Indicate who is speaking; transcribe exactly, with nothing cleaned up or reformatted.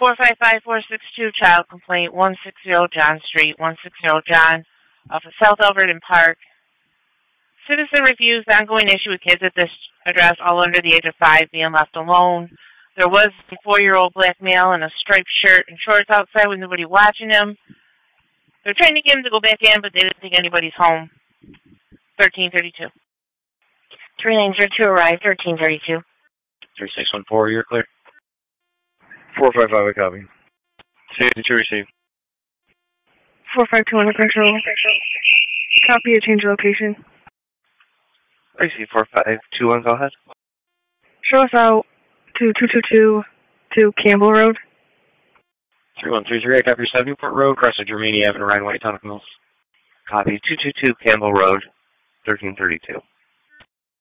Speaker 1: four five five, four six two, child complaint, one sixty John Street, one sixty John, off of South Alberton Park. Citizen reviews the ongoing issue with kids at this address, all under the age of five, being left alone. There was a four-year-old black male in a striped shirt and shorts outside with nobody watching him. They're trying to get him to go back in, but they didn't think anybody's home. thirteen thirty-two.
Speaker 2: three nine zero two arrived, thirteen thirty-two.
Speaker 3: three six one four, you're clear.
Speaker 4: four five five, I copy.
Speaker 3: fifty-two received.
Speaker 5: four five two under control. Copy a change of location.
Speaker 3: I see four five two one, go ahead.
Speaker 5: Show us out to two two two to Campbell Road.
Speaker 3: three one three three, I copy seven Newport Road, cross the Germania Avenue, Ryan White, Town of Mills. Copy two two two Campbell Road, thirteen thirty-two.